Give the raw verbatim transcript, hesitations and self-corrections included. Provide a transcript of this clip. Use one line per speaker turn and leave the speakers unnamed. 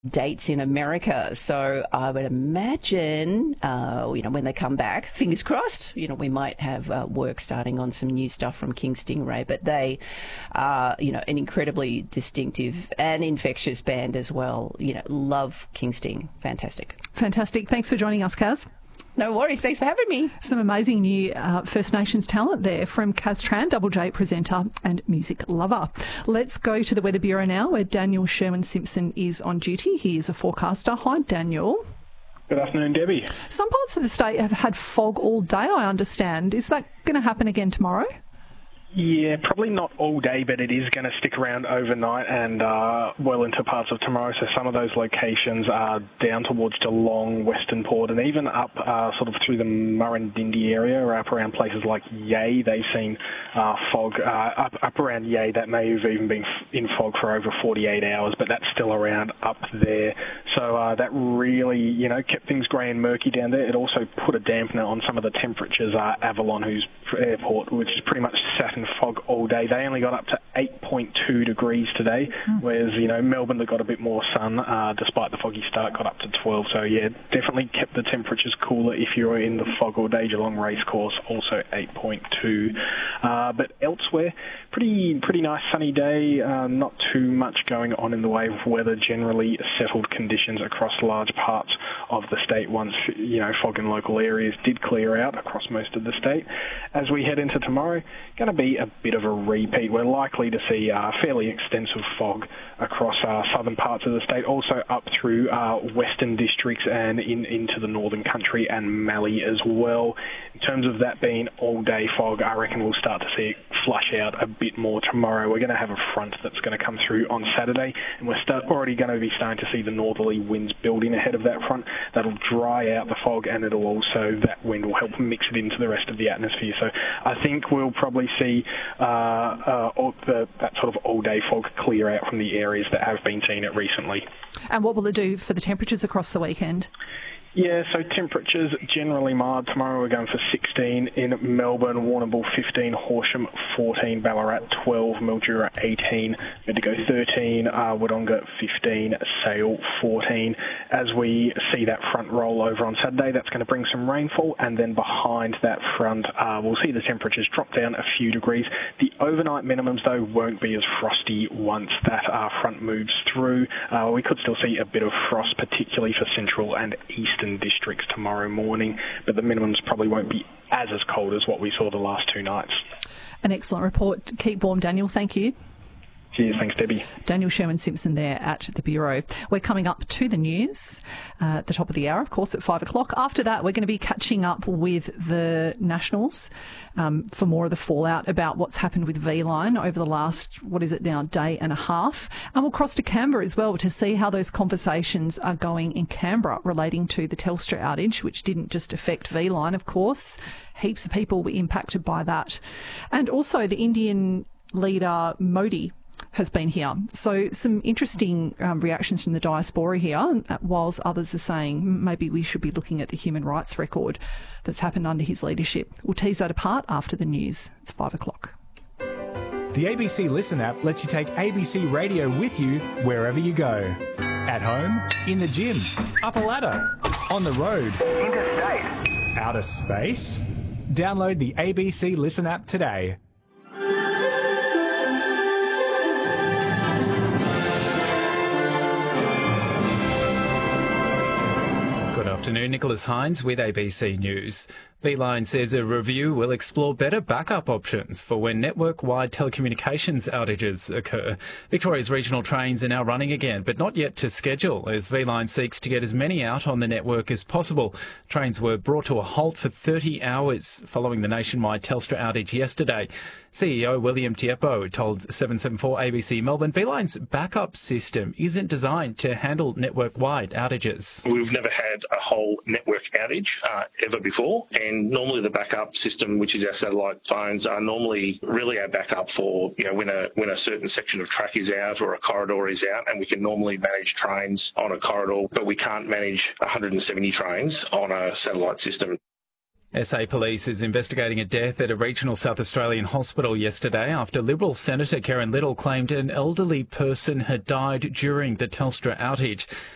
dates in America. So I would imagine, uh, you know, when they come back, fingers crossed, you know, we might have uh, work starting on some new stuff from King Stingray. But they are, you know, an incredibly distinctive and infectious band as well. You know, love King Sting. Fantastic.
Fantastic. Thanks for joining us, Kaz.
No worries. Thanks for having me.
Some amazing new uh, First Nations talent there from Kaz Tran, Double J presenter and music lover. Let's go to the Weather Bureau now, where Daniel Sherman-Simpson is on duty. He is a forecaster. Hi, Daniel.
Good afternoon, Debbie.
Some parts of the state have had fog all day, I understand. Is that going to happen again tomorrow?
Yeah, probably not all day, but it is going to stick around overnight and uh, well into parts of tomorrow. So some of those locations are down towards Geelong, Western Port, and even up uh, sort of through the Murrindindi area or up around places like Yea. They've seen uh, fog uh, up, up around Yea. That may have even been in fog for over forty-eight hours, but that's still around up there. So uh, that really, you know, kept things grey and murky down there. It also put a dampener on some of the temperatures. Uh, Avalon, who's airport, which is pretty much sat in fog all day. They only got up to eight point two degrees today, mm. whereas, you know, Melbourne, that got a bit more sun, uh, despite the foggy start, got up to twelve. So, yeah, definitely kept the temperatures cooler if you were in the fog all day. Geelong Racecourse, also eight point two. Uh, but elsewhere, pretty pretty nice sunny day. Uh, not too much going on in the way of weather. Generally settled conditions across large parts of the state once, you know, fog in local areas did clear out across most of the state. As we head into tomorrow, going to be a bit of a repeat. We're likely to see uh, fairly extensive fog across uh, southern parts of the state, also up through uh, western districts and in into the northern country and Mallee as well. In terms of that being all-day fog, I reckon we'll start to see it flush out a bit more tomorrow. We're going to have a front that's going to come through on Saturday, and we're start, already going to be starting to see the northerly winds building ahead of that front. That'll dry out the fog, and it'll also, that wind will help mix it into the rest of the atmosphere. So I think we'll probably see uh, uh, all the, that sort of all-day fog clear out from the areas that have been seeing it recently.
And what will it do for the temperatures across the weekend?
Yeah, so temperatures generally mild. Tomorrow we're going for sixteen in Melbourne, Warrnambool fifteen, Horsham fourteen, Ballarat twelve, Mildura eighteen, Bendigo thirteen, uh, Wodonga fifteen, Sale fourteen. As we see that front roll over on Saturday, that's going to bring some rainfall, and then behind that front uh, we'll see the temperatures drop down a few degrees. The overnight minimums, though, won't be as frosty once that uh, front moves through. Uh, we could still see a bit of frost, particularly for central and east districts tomorrow morning, but the minimums probably won't be as as cold as what we saw the last two nights.
An excellent report. Keep warm, Daniel. Thank you.
Cheers. Thanks, Debbie.
Daniel Sherman-Simpson there at the Bureau. We're coming up to the news uh, at the top of the hour, of course, at five o'clock. After that, we're going to be catching up with the Nationals um, for more of the fallout about what's happened with V-Line over the last, what is it now, day and a half. And we'll cross to Canberra as well to see how those conversations are going in Canberra relating to the Telstra outage, which didn't just affect V-Line, of course. Heaps of people were impacted by that. And also the Indian leader Modi has been here. So some interesting um, reactions from the diaspora here, whilst others are saying maybe we should be looking at the human rights record that's happened under his leadership. We'll tease that apart after the news. It's five o'clock.
The A B C Listen app lets you take A B C Radio with you wherever you go. At home, in the gym, up a ladder, on the road, interstate, outer space. Download the A B C Listen app today.
Good afternoon, Nicholas Hines with A B C News. V-Line says a review will explore better backup options for when network-wide telecommunications outages occur. Victoria's regional trains are now running again, but not yet to schedule, as V-Line seeks to get as many out on the network as possible. Trains were brought to a halt for thirty hours following the nationwide Telstra outage yesterday. C E O William Tiepo told seven seventy-four A B C Melbourne V-Line's backup system isn't designed to handle network-wide outages.
We've never had a whole network outage uh, ever before, and normally the backup system, which is our satellite phones, are normally really our backup for, you know, when a when a certain section of track is out or a corridor is out, and we can normally manage trains on a corridor, but we can't manage one hundred seventy trains on a satellite system.
S A Police is investigating a death at a regional South Australian hospital yesterday after Liberal Senator Karen Little claimed an elderly person had died during the Telstra outage.